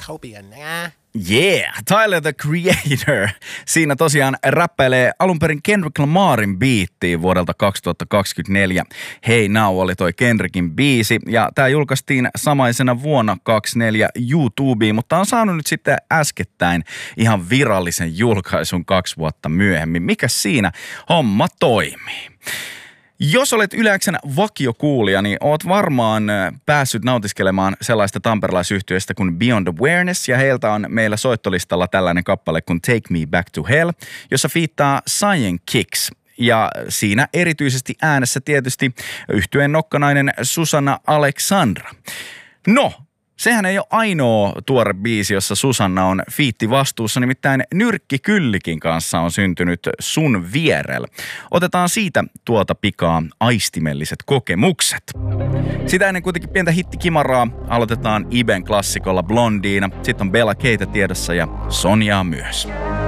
Utopia. Yeah, Tyler the Creator. Siinä tosiaan räppäilee alun perin Kendrick Lamarin biittiin vuodelta 2024. Hey Now oli toi Kendrickin biisi ja tää julkaistiin samaisena vuonna 2024 YouTubeen, mutta on saanut nyt sitten äskettäin ihan virallisen julkaisun 2 vuotta myöhemmin. Mikä siinä homma toimii? Jos olet Yle-X:n vakiokuulija, niin oot varmaan päässyt nautiskelemaan sellaista tamperelaisyhtiöistä kuin Beyond Awareness, ja heiltä on meillä soittolistalla tällainen kappale kuin Take Me Back to Hell, jossa fiittaa Cyan Kicks. Ja siinä erityisesti äänessä tietysti yhtyeen nokkanainen Susanna Alexandra. No, sehän ei ole ainoa tuore biisi, jossa Susanna on fiitti vastuussa, nimittäin Nyrkki Kyllikin kanssa on syntynyt Sun vierel. Otetaan siitä tuota pikaa aistimelliset kokemukset. Sitä ennen kuitenkin pientä hittikimaraa aloitetaan Iben klassikolla Blondiina, sitten on Bella Keitä tiedossa ja Sonjaa myös.